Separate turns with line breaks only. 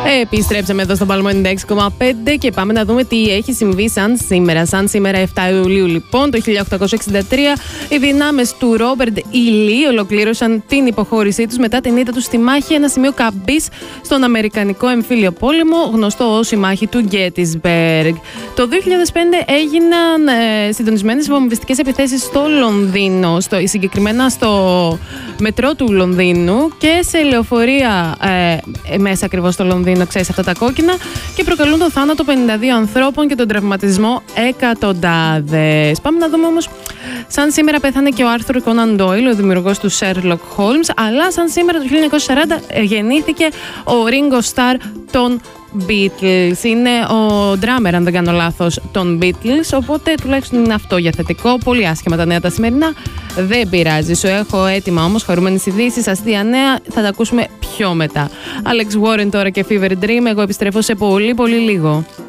Επιστρέψαμε εδώ στο Παλμό 96,5 και πάμε να δούμε τι έχει συμβεί σαν σήμερα. Σαν σήμερα 7 Ιουλίου λοιπόν, το 1863, οι δυνάμεις του Ρόμπερτ E. Lee ολοκλήρωσαν την υποχώρησή τους μετά την ήττα τους στη μάχη, ένα σημείο καμπής στον Αμερικανικό εμφύλιο πόλεμο, γνωστό ως η μάχη του Γκέτισμπεργκ. Το 2005 έγιναν συντονισμένες βομβιστικές επιθέσεις στο Λονδίνο, συγκεκριμένα στο μετρό του Λονδίνου και σε λεωφορεία μέσα ακριβώς στο Λονδίνο, ξέρεις αυτά τα κόκκινα, και προκαλούν τον θάνατο 52 ανθρώπων και τον τραυματισμό εκατοντάδες. Πάμε να δούμε όμως, σαν σήμερα πέθανε και ο Άρθουρ Κόναν Ντόιλ, ο δημιουργός του Sherlock Holmes, αλλά σαν σήμερα το 1940 γεννήθηκε ο Ringo Starr των Beatles. Είναι ο drummer, αν δεν κάνω λάθος, των Beatles, οπότε τουλάχιστον είναι αυτό για θετικό. Πολύ άσχημα τα νέα τα σημερινά, δεν πειράζει. Σου έχω έτοιμα όμως χαρούμενες ειδήσεις, αστεία νέα, θα τα ακούσουμε πιο μετά. Alex Warren τώρα και Fever Dream, εγώ επιστρέφω σε πολύ πολύ λίγο.